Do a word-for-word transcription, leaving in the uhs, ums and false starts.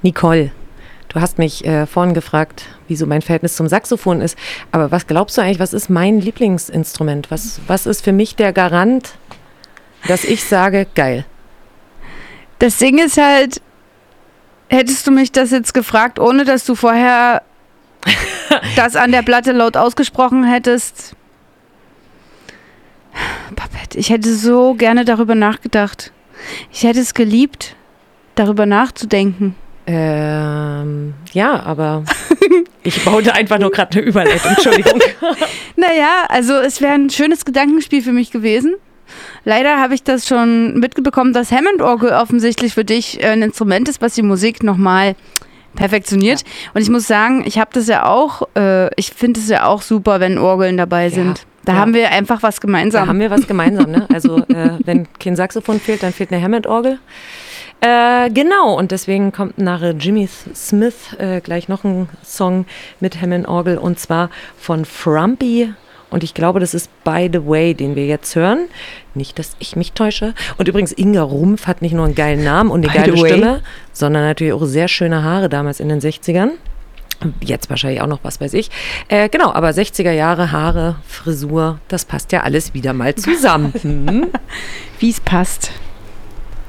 Nicole, du hast mich äh, vorhin gefragt, wie so mein Verhältnis zum Saxophon ist. Aber was glaubst du eigentlich, was ist mein Lieblingsinstrument? Was, was ist für mich der Garant, dass ich sage, geil? Das Ding ist halt, hättest du mich das jetzt gefragt, ohne dass du vorher das an der Platte laut ausgesprochen hättest. Babette, ich hätte so gerne darüber nachgedacht. Ich hätte es geliebt, darüber nachzudenken. Ähm, ja, aber ich baute einfach nur gerade eine Überleitung, Entschuldigung. Naja, also es wäre ein schönes Gedankenspiel für mich gewesen. Leider habe ich das schon mitbekommen, dass Hammond-Orgel offensichtlich für dich ein Instrument ist, was die Musik nochmal perfektioniert. Ja. Und ich muss sagen, ich habe das ja auch, äh, ich finde es ja auch super, wenn Orgeln dabei sind. Ja. Da ja. haben wir einfach was gemeinsam. Da haben wir was gemeinsam, ne? Also äh, wenn kein Saxophon fehlt, dann fehlt eine Hammond-Orgel. Äh, genau, und deswegen kommt nach Jimmy Smith äh, gleich noch ein Song mit Hammond-Orgel und zwar von Frumpy. Und ich glaube, das ist By the Way, den wir jetzt hören. Nicht, dass ich mich täusche. Und übrigens, Inga Rumpf hat nicht nur einen geilen Namen und eine By geile Stimme, sondern natürlich auch sehr schöne Haare damals in den sechzigern. Jetzt wahrscheinlich auch noch, was weiß ich. Äh, genau, aber sechziger Jahre, Haare, Frisur, das passt ja alles wieder mal zusammen. Wie es passt.